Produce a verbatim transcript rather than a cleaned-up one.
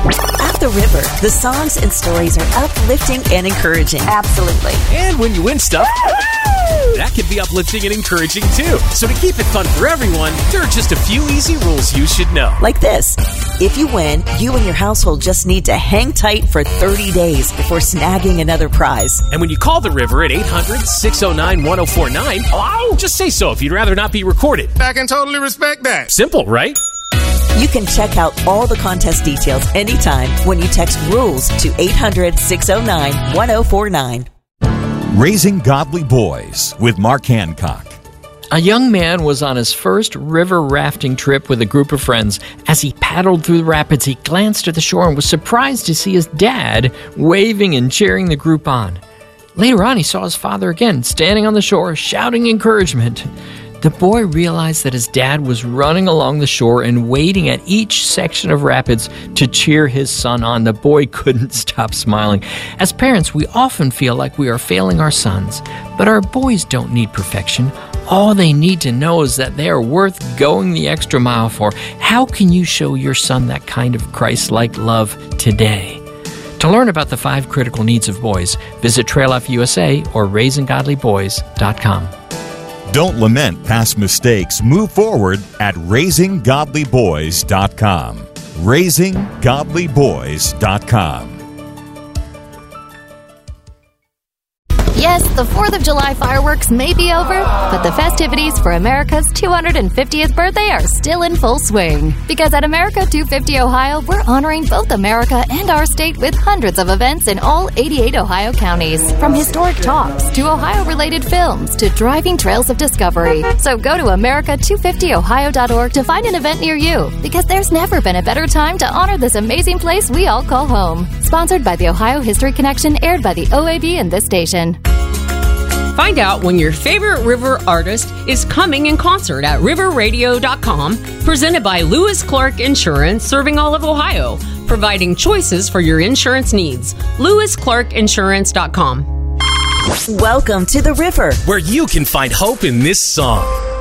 At the river, the songs and stories are uplifting and encouraging. Absolutely. And when you win stuff, that can be uplifting and encouraging too. So to keep it fun for everyone, there are just a few easy rules you should know. Like this. If you win, you and your household just need to hang tight for thirty days before snagging another prize. And when you call the river at eight hundred, six oh nine, one oh four nine, hello? Just say so if you'd rather not be recorded. I can totally respect that. Simple, right? You can check out all the contest details anytime when you text RULES to eight hundred, six oh nine, one oh four nine. Raising Godly Boys with Mark Hancock. A young man was on his first river rafting trip with a group of friends. As he paddled through the rapids, he glanced at the shore and was surprised to see his dad waving and cheering the group on. Later on, he saw his father again, standing on the shore, shouting encouragement. The boy realized that his dad was running along the shore and waiting at each section of rapids to cheer his son on. The boy couldn't stop smiling. As parents, we often feel like we are failing our sons, but our boys don't need perfection. All they need to know is that they are worth going the extra mile for. How can you show your son that kind of Christ-like love today? To learn about the five critical needs of boys, visit Trail Life U S A or raising godly boys dot com. Don't lament past mistakes. Move forward at raising godly boys dot com. raising godly boys dot com. Yes, the fourth of July fireworks may be over, but the festivities for America's two hundred fiftieth birthday are still in full swing. Because at America two fifty Ohio, we're honoring both America and our state with hundreds of events in all eighty-eight Ohio counties. From historic talks to Ohio-related films to driving trails of discovery. So go to America two fifty Ohio dot org to find an event near you. Because there's never been a better time to honor this amazing place we all call home. Sponsored by the Ohio History Connection, aired by the O A B and this station. Find out when your favorite river artist is coming in concert at river radio dot com, presented by Lewis Clark Insurance, serving all of Ohio, providing choices for your insurance needs. lewis clark insurance dot com. Welcome to the river, where you can find hope in this song.